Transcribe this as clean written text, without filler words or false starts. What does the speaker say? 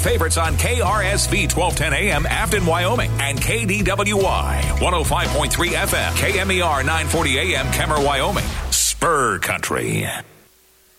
Favorites on KRSV 1210 AM Afton, Wyoming, and KDWY 105.3 FM, KMER 940 AM Kemmer, Wyoming. Spur Country.